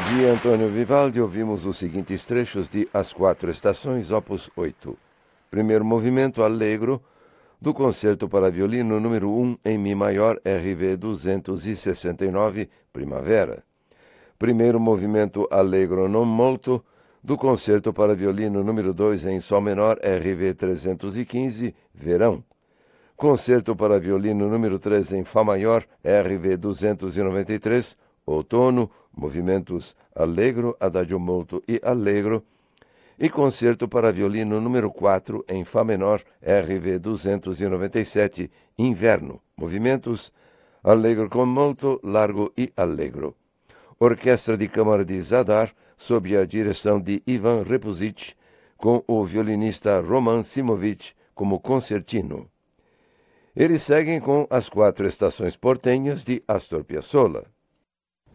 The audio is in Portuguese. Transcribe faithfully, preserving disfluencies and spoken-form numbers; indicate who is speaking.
Speaker 1: De Antônio Vivaldi, ouvimos os seguintes trechos de As Quatro Estações, opus oito. Primeiro movimento, Allegro, do Concerto para Violino número um em Mi maior, R V duzentos e sessenta e nove, Primavera. Primeiro movimento, Allegro non molto, do Concerto para Violino número dois em Sol menor, R V trezentos e quinze, Verão. Concerto para Violino número três em Fá maior, R V duzentos e noventa e três, Outono, movimentos Allegro, Adagio molto e Allegro, e Concerto para Violino número quatro em Fá menor, R V duzentos e noventa e sete, Inverno, movimentos Allegro con molto, Largo e Allegro. Orquestra de Câmara de Zadar, sob a direção de Ivan Repuzic, com o violinista Roman Simovic como concertino. Eles seguem com As Quatro Estações Portenhas de Astor Piazzolla.